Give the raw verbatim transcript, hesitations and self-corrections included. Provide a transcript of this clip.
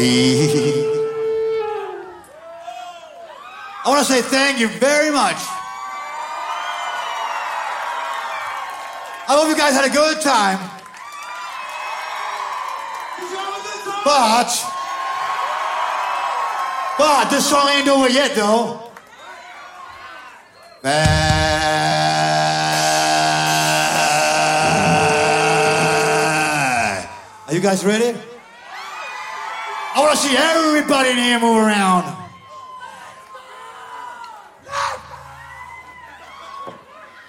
I want to say thank you very much. I hope you guys had a good time. But, but this song ain't over yet, though. Are you guys ready? I want to see everybody in here move around.